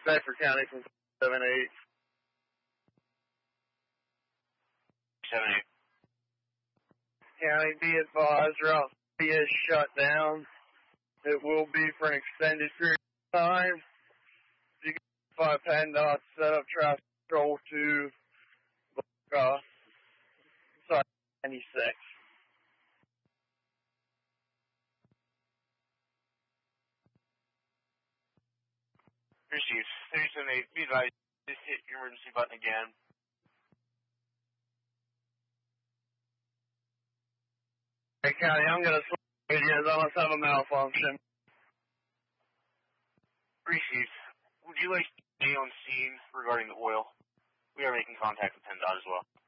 Bedford County from 78. 78. County, be advised, Route 3 is shut down. It will be for an extended period of time. You can find PennDOT set up traffic control to 96. Received. 378. Be advised, just hit your emergency button again. Hey, County, I'm going to switch radios. I must have a malfunction. Received. Would you like to be on scene regarding the oil? We are making contact with PennDOT as well.